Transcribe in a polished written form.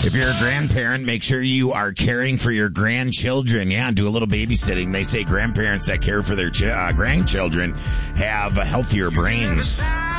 If you're a grandparent, make sure you are caring for your grandchildren. Yeah, do a little babysitting. They say grandparents that care for their grandchildren have healthier brains.